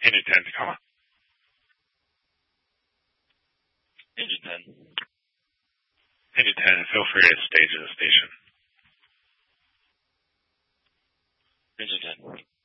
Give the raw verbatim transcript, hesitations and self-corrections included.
Engine ten, Tacoma. Engine ten. Engine ten, feel free to stage at the station. Engine ten.